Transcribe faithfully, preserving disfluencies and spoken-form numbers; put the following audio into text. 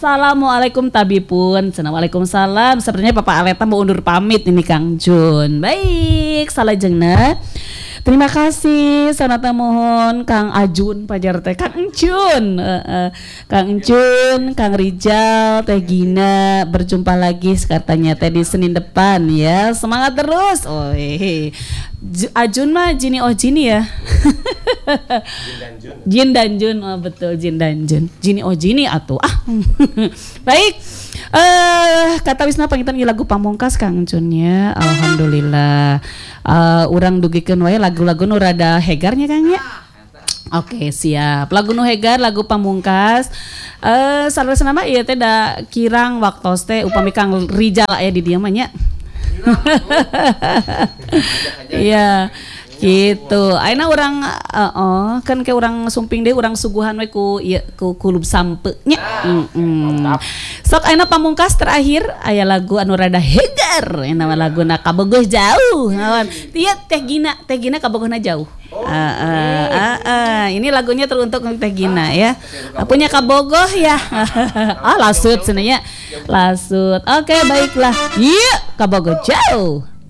Assalamualaikum tabipun. Waalaikumsalam. Sepertinya Bapak Aleta mau undur pamit ini Kang Jun. Baik, salajengna. Terima kasih sonata mohon Kang Ajun pajar teh Kang Encun uh, uh, Kang Encun, Kang Rijal, Teh Gina, berjumpa lagi katanya teh di Senin depan ya. Semangat terus. Oh hehe. Ajun mah Jini oh Jini ya. Jin dan Jun. Jin dan Jun. Oh betul Jin dan Jun. Jini oh Jini atuh. Ah. Baik. Eh uh, kata Wisna pangitan ieu lagu pamungkas Kang Encun ya. Alhamdulillah. Uh, urang dugikeun wae lagu-lagu nu rada hegarnya Kang ya. Oke, okay, siap. Lagu nu hegar, lagu pamungkas. Eh uh, saresna mah ieu teh da kirang waktos teh upami Kang Rijal aya di dieu mah nya. Iya. Gitu. Ayeuna urang uh, oh, kan ke urang sumping deui urang suguhan we ku ieu ku kulub sampe nya. Heeh. Sok ayeuna pamungkas terakhir aya lagu anu rada hegar, nama laguna Kabogoh Jauh. Tieu Teh Gina, Teh Gina kabogohna jauh. Oh, uh, uh, uh, uh. Ini lagunya teruntuk untuk Teh Gina ya. Uh, punya Kabogoh ya. Ah lasut cenanya. Lasut. Oke, okay, baiklah. Iya, Kabogoh Jauh.